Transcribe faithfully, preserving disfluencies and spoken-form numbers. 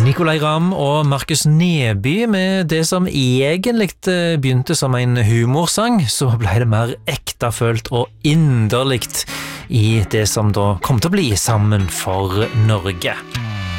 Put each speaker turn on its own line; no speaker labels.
Nicolai Ramm og Markus Neby med det som egentlig begynte som en humorsang, så ble det mer ektefølt og inderligt i det som da kom til å bli Sammen for Norge.